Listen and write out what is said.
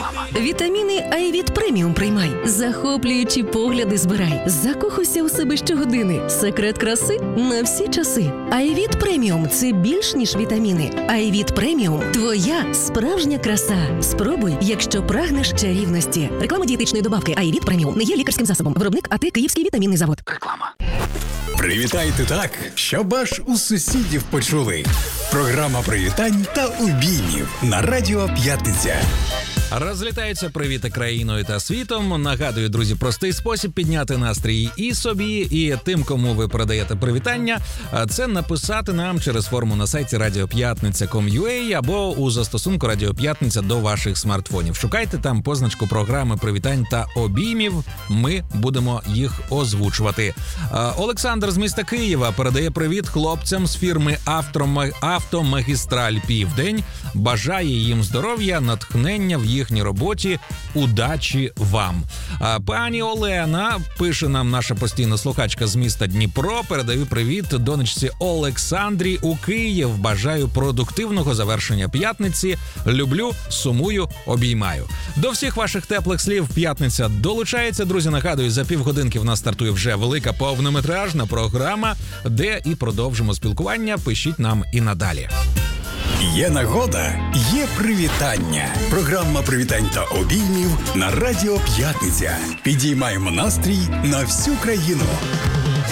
Вітаміни Айвіт Преміум приймай. Захоплюючі погляди збирай. Закохуйся у себе щогодини. Секрет краси на всі часи. Айвіт Преміум – це більш ніж вітаміни. Айвіт Преміум – твоя справжня краса. Спробуй, якщо прагнеш чарівності. Реклама дієтичної добавки Айвіт Преміум не є лікарським засобом. Виробник АТ Київський вітамінний завод. Реклама. Привітайте так, щоб аж у сусідів почули. Програма привітань та обіймів на Радіо П'ятниця. Розлітаються привіти країною та світом. Нагадую, друзі, простий спосіб підняти настрій і собі, і тим, кому ви передаєте привітання. Це написати нам через форму на сайті radiopятниця.com.ua або у застосунку Радіо П'ятниця до ваших смартфонів. Шукайте там позначку програми привітань та обіймів. Ми будемо їх озвучувати. Олександр з міста Києва передає привіт хлопцям з фірми «Автомагістраль Південь». Бажає їм здоров'я, натхнення в їхній роботі, удачі вам. Пані Олена, пише нам наша постійна слухачка з міста Дніпро, передаю привіт донечці Олександрі у Київ. Бажаю продуктивного завершення п'ятниці. Люблю, сумую, обіймаю. До всіх ваших теплих слів п'ятниця долучається. Друзі, нагадую, за півгодинки в нас стартує вже велика повнометражна програма, де і продовжимо спілкування. Пишіть нам і надалі. Є нагода, є привітання. Програма привітань та обіймів на Радіо П'ятниця. Підіймаємо настрій на всю країну.